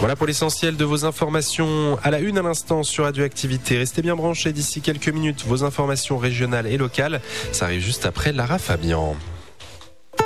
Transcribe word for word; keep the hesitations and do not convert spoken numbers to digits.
Voilà pour l'essentiel de vos informations à la une à l'instant sur Radioactivité. Restez bien branchés d'ici quelques minutes. Vos informations régionales et locales, ça arrive juste après Lara Fabian.